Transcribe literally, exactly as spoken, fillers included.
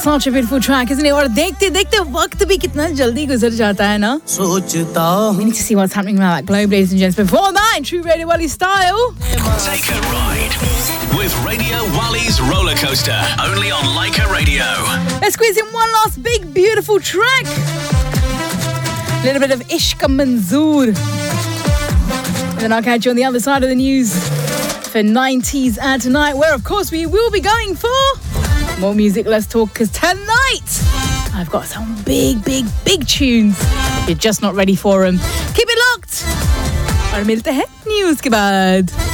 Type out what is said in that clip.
such a beautiful track, isn't it? और देखते देखते वक्त भी कितना जल्दी गुजर जाता है ना. We need to see what's happening around that globe, ladies and gents. Before that, in true Radio Wally style, take a ride with Radio Wally's roller coaster, only on Leica Radio. Let's squeeze in one last big, beautiful track. A little bit of Ishq Manzoor. And then I'll catch you on the other side of the news for nineties and tonight, where of course we will be going for more music. Let's talk, because tonight I've got some big, big, big tunes. You're just not ready for them. Keep it locked. और मिलते हैं news के बाद.